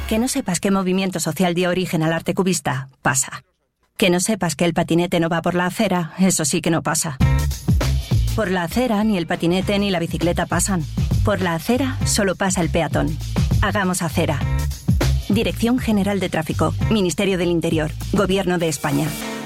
Que no sepas qué movimiento social dio origen al arte cubista, pasa. Que no sepas que el patinete no va por la acera, eso sí que no pasa. Por la acera ni el patinete ni la bicicleta pasan. Por la acera solo pasa el peatón. Hagamos acera. Dirección General de Tráfico, Ministerio del Interior, Gobierno de España.